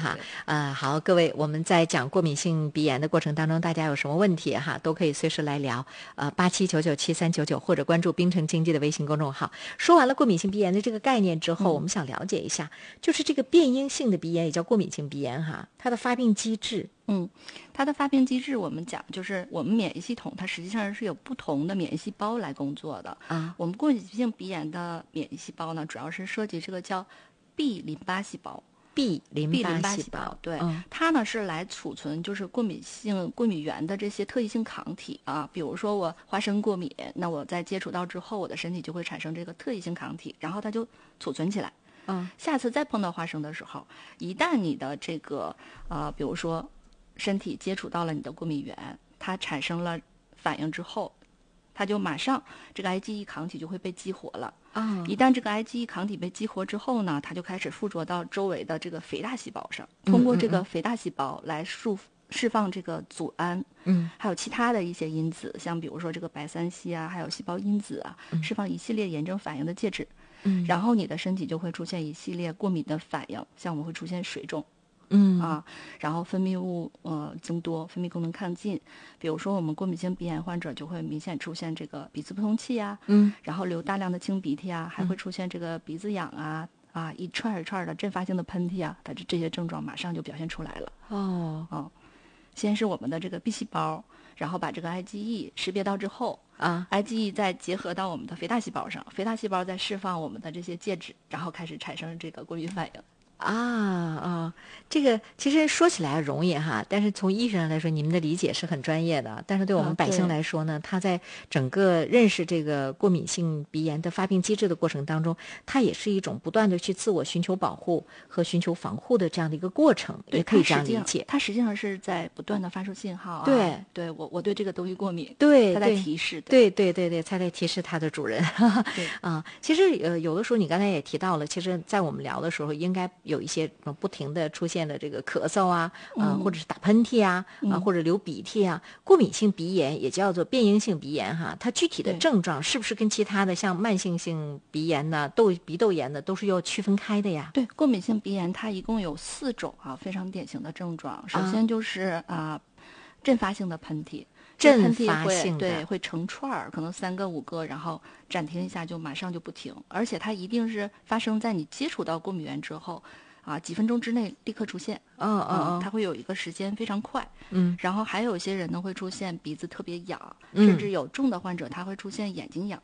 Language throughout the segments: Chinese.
哈。好，各位，我们在讲过敏性鼻炎的过程当中，大家有什么问题哈，都可以随时来聊。87997399或者关注滨城经济的微信公众号。说完了过敏性鼻炎的这个概念之后，我们想了解一下，就是这个变因性的鼻炎也叫过敏性鼻炎哈，它的发病机制。 它的发病机制我们讲就是我们免疫系统它实际上是有不同的免疫细胞来工作的啊。我们过敏性鼻炎的免疫细胞呢，主要是涉及这个叫 B 淋巴细胞。 B 淋巴细胞， 对，它呢是来储存就是过敏原的这些特异性抗体啊。比如说我花生过敏，那我在接触到之后，我的身体就会产生这个特异性抗体，然后它就储存起来。下次再碰到花生的时候，一旦你的这个比如说身体接触到了你的过敏源，它产生了反应之后，它就马上这个 IgE 抗体就会被激活了。一旦这个 IgE 抗体被激活之后呢，它就开始附着到周围的这个肥大细胞上，通过这个肥大细胞来释放这个组胺，还有其他的一些因子，像比如说这个白三烯啊，还有细胞因子啊，释放一系列炎症反应的介质。然后你的身体就会出现一系列过敏的反应，像我们会出现水肿。然后分泌物增多，分泌功能亢进。比如说我们过敏性鼻炎患者就会明显出现这个鼻子不通气呀，然后流大量的清鼻涕啊，还会出现这个鼻子痒啊，一串一串的阵发性的喷嚏啊，它这些症状马上就表现出来了。先是我们的这个 B 细胞，然后把这个 IgE 识别到之后IgE 再结合到我们的肥大细胞上，肥大细胞再释放我们的这些介质，然后开始产生这个过敏反应。 这个其实说起来容易哈，但是从医生上来说，你们的理解是很专业的。但是对我们百姓来说呢，他在整个认识这个过敏性鼻炎的发病机制的过程当中，它也是一种不断的去自我寻求保护和寻求防护的这样的一个过程，也可以这样理解。 它实际上是在不断的发出信号对，我对这个东西过敏， 对， 它在提示， 对，它在提示它的主人。其实有的时候你刚才也提到了，其实在我们聊的时候应该有一些不停的出现的这个咳嗽或者是打喷嚏或者流鼻涕过敏性鼻炎也叫做变因性鼻炎哈，它具体的症状是不是跟其他的像慢性性鼻炎呢、鼻窦炎的都是要区分开的呀？ 对，过敏性鼻炎它一共有4种非常典型的症状。首先就是阵发性的喷嚏。 阵发性的会成串，可能3个5个，然后暂停一下就马上就不停，而且它一定是发生在你接触到过敏源之后几分钟之内立刻出现。它会有一个时间非常快。然后还有一些人呢会出现鼻子特别痒，甚至有重的患者他会出现眼睛痒。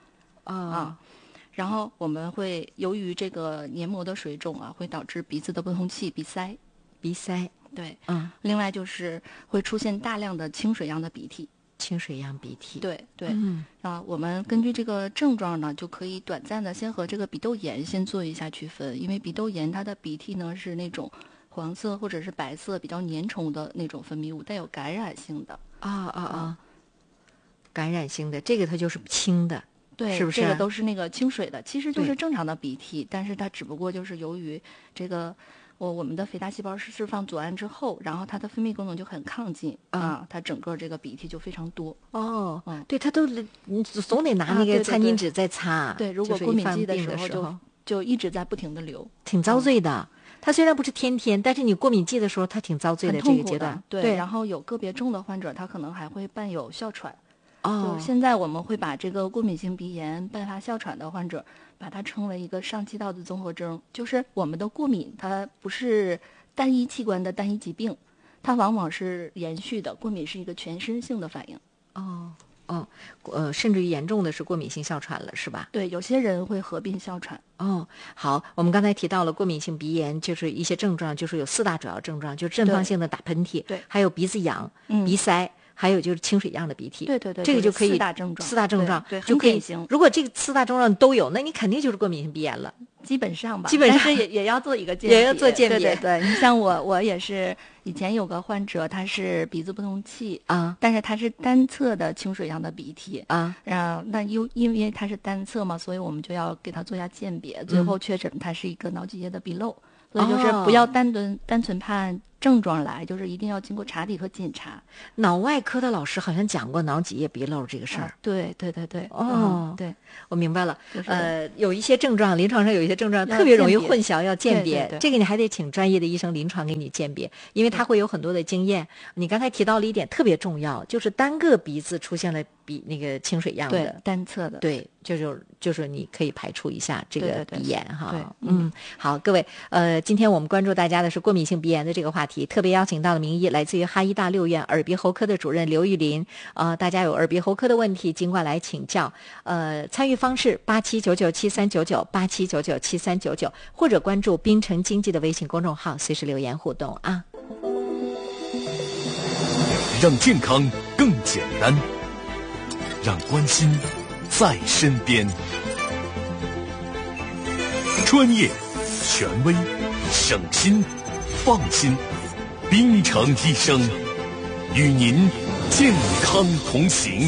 然后我们会由于这个黏膜的水肿会导致鼻子的不通气，鼻塞。对，另外就是会出现大量的清水样的鼻涕。对，我们根据这个症状呢，就可以短暂的先和这个鼻窦炎先做一下区分，因为鼻窦炎它的鼻涕呢是那种黄色或者是白色比较粘稠的那种分泌物，带有感染性的。 感染性的这个它就是清的。 对， 是不是这个都是那个清水的，其实就是正常的鼻涕，但是它只不过就是由于这个我们的肥大细胞释放组胺之后，然后它的分泌功能就很亢进它整个这个鼻涕就非常多。 对，它都总得拿那个餐巾纸在擦。 对，如果过敏季的时候就一直在不停的流， 挺遭罪的。它虽然不是天天，但是你过敏季的时候它挺遭罪的，这个阶段。 对，然后有个别重的患者他可能还会伴有哮喘。就是现在我们会把这个过敏性鼻炎伴发哮喘的患者把它称为一个上气道的综合征，就是我们的过敏它不是单一器官的单一疾病，它往往是延续的，过敏是一个全身性的反应。 甚至于严重的是过敏性哮喘了，是吧？ 对，有些人会合并哮喘。 好，我们刚才提到了过敏性鼻炎，就是一些症状，就是有4大主要症状，就是阵发性的打喷嚏， 对， 还有鼻子痒、鼻塞，还有就是清水样的鼻涕。 对， 这个就可以 4大症状，对， 就可以。如果这个4大症状都有，那你肯定就是过敏性鼻炎了。 基本上吧， 但是也要做一个鉴别， 也要做鉴别。 对，你像我也是以前有个患者，他是鼻子不通气但是他是单侧的清水样的鼻涕那因为他是单侧嘛，所以我们就要给他做一下鉴别，最后确诊他是一个脑脊液的鼻漏。所以就是不要单纯判症状来，就是一定要经过查体和检查。 脑外科的老师好像讲过脑脊液鼻漏这个事儿。 对对对对，对， 我明白了。 就是有一些症状，临床上有一些症状特别容易混淆，要鉴别。 对， 这个你还得请专业的医生临床给你鉴别，因为他会有很多的经验。你刚才提到了一点特别重要，就是单个鼻子出现了那个清水样的， 对，单侧的， 对，就是你可以排除一下这个鼻炎哈。 对， 好，各位，今天我们关注大家的是过敏性鼻炎的这个话题，特别邀请到了名医，来自于哈医大六院耳鼻喉科的主任刘玉林。大家有耳鼻喉科的问题，尽管来请教。参与方式87997399，87997399，或者关注滨城经济的微信公众号，随时留言互动啊。 让健康更简单，让关心在身边。专业、权威、省心、放心，滨城医生与您健康同行。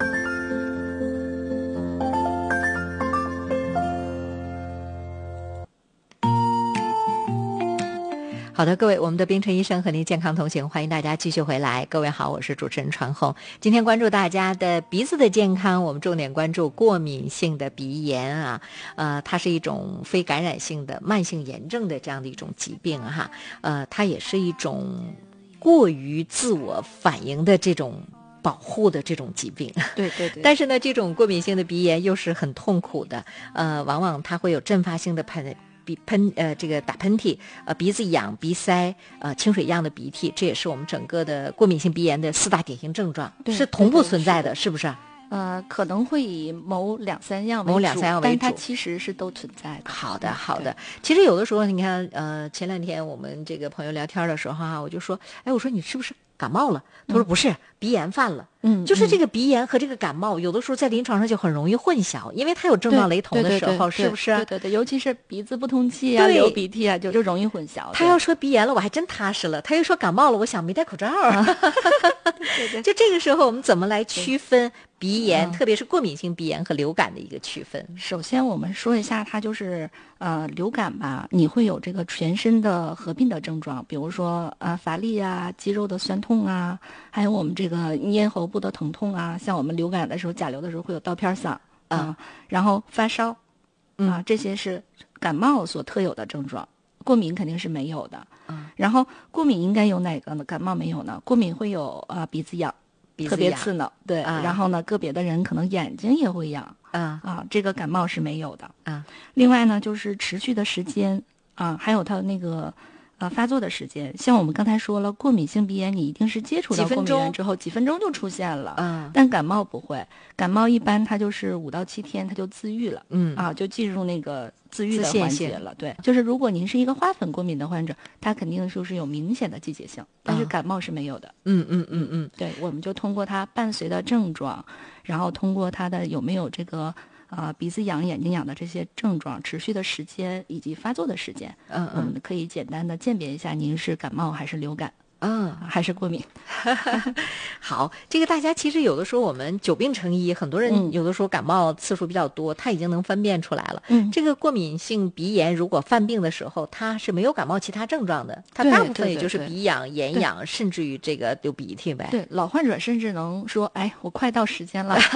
好的，各位，我们的滨城医生和您健康同行，欢迎大家继续回来。各位好，我是主持人传红。今天关注大家的鼻子的健康，我们重点关注过敏性的鼻炎啊，它是一种非感染性的慢性炎症的这样的一种疾病哈，它也是一种过于自我反应的这种保护的这种疾病。 对， 但是呢，这种过敏性的鼻炎又是很痛苦的，往往它会有阵发性的这个打喷嚏，鼻子痒、鼻塞，清水样的鼻涕，这也是我们整个的过敏性鼻炎的4大典型症状，是同步存在的，是不是？ 可能会以某两三样为主，但它其实是都存在的。 好的。其实有的时候，你看，前2天我们这个朋友聊天的时候啊，我就说，我说你是不是感冒了？他说不是，鼻炎犯了。就是这个鼻炎和这个感冒，有的时候在临床上就很容易混淆，因为它有症状雷同的时候，是不是？ 对，尤其是鼻子不通气啊、流鼻涕啊，就容易混淆。 他要说鼻炎了，我还真踏实了；他又说感冒了，我想没戴口罩。 对， 就这个时候，我们怎么来区分鼻炎，特别是过敏性鼻炎和流感的一个区分？ 首先，我们说一下，它就是流感吧，你会有这个全身的合并的症状，比如说乏力啊、肌肉的酸痛啊，还有我们这个咽喉部的疼痛啊，像我们流感的时候、甲流的时候会有刀片嗓然后发烧这些是感冒所特有的症状，过敏肯定是没有的。然后过敏应该有哪个呢？感冒没有呢？过敏会有鼻子痒，特别刺挠，对。然后呢，个别的人可能眼睛也会痒这个感冒是没有的另外呢，就是持续的时间还有它那个发作的时间，像我们刚才说了，过敏性鼻炎你一定是接触到过敏源之后几分钟就出现了但感冒不会，感冒一般它就是5到7天它就自愈了就进入那个自愈的环节了。对，就是如果您是一个花粉过敏的患者，它肯定就是有明显的季节性，但是感冒是没有的。对，我们就通过它伴随的症状，然后通过它的有没有这个鼻子痒、眼睛痒的这些症状持续的时间以及发作的时间，我们可以简单的鉴别一下您是感冒还是流感，还是过敏。 好，这个大家其实有的时候我们久病成医，很多人有的时候感冒次数比较多，他已经能分辨出来了。这个过敏性鼻炎如果犯病的时候，他是没有感冒其他症状的，他大部分也就是鼻痒、眼痒，甚至于这个流鼻涕呗。 对，老患者甚至能说，我快到时间了。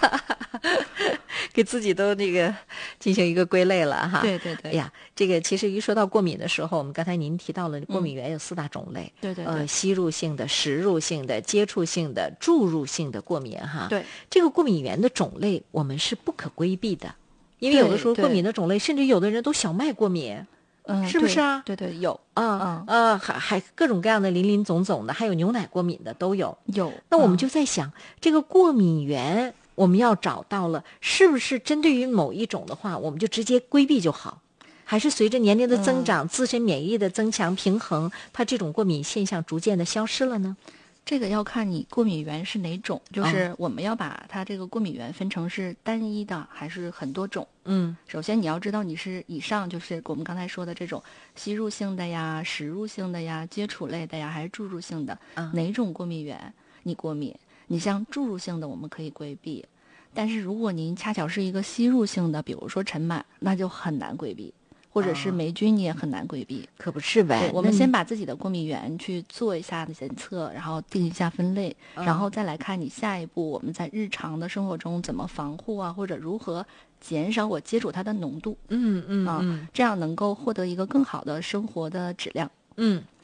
给自己都那个进行一个归类了哈。 对。 哎呀，这个其实一说到过敏的时候，我们刚才您提到了过敏源有4大种类。 对。 吸入性的、食入性的、接触性的、注入性的过敏哈。 对， 这个过敏源的种类我们是不可规避的，因为有的时候过敏的种类，甚至有的人都小麦过敏。是不是啊？ 对，有还各种各样的林林总总的，还有牛奶过敏的都有。那我们就在想，这个过敏源我们要找到了，是不是针对于某一种的话，我们就直接规避就好？还是随着年龄的增长，自身免疫力的增强平衡，它这种过敏现象逐渐的消失了呢？ 这个要看你过敏源是哪种，就是我们要把它这个过敏源分成是单一的还是很多种。首先你要知道你是以上就是我们刚才说的这种吸入性的呀、食入性的呀、接触类的呀，还是注入性的，哪种过敏源你过敏？你像注入性的我们可以规避，但是如果您恰巧是一个吸入性的，比如说尘螨，那就很难规避。 或者是霉菌你也很难规避。 可不是呗。 我们先把自己的过敏源去做一下检测，然后定一下分类，然后再来看你下一步我们在日常的生活中怎么防护啊，或者如何减少我接触它的浓度。这样能够获得一个更好的生活的质量。